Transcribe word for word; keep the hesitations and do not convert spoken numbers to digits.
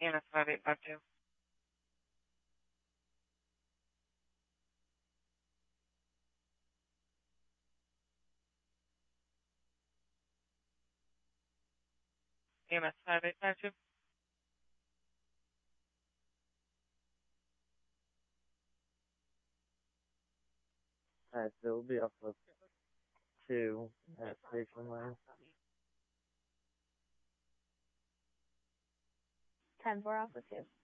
E M S five eight five two. E M S five eight five two. Alright, so it'll be off of two at Station Line. ten four Alpha two.